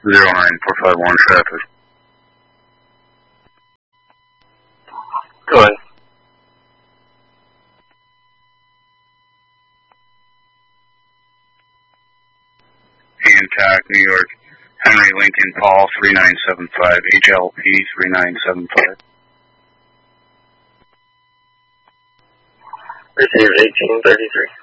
09451 traffic. Go ahead. Hancock, New York. Henry Lincoln Paul 3975, HLP 3975. Received 1833.